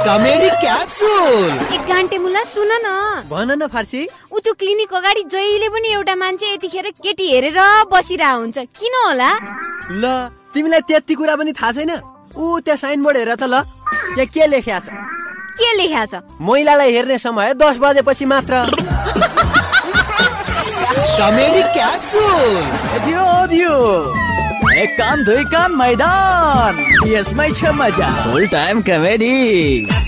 Comedy capsule. एक घन्टे मुला सुन न। भन न फार्सी। ऊ त्यो क्लिनिक अगाडि जहिले पनि एउटा मान्छे यतिखेर केटी हेरेर बसिरा हुन्छ, किन होला? ल तिमीलाई त्यति कुरा पनि थाहा छैन? ऊ त्यहाँ साइनबोर्ड हेर त ल, त्यहाँ के लेख्या छ? के लेख्या छ? महिलालाई हेर्ने समय 10 बजेपछि मात्र। Comedy capsule. एक काम दुई काम मैदान, यसमै छ मजा। फुल टाइम कमेडी।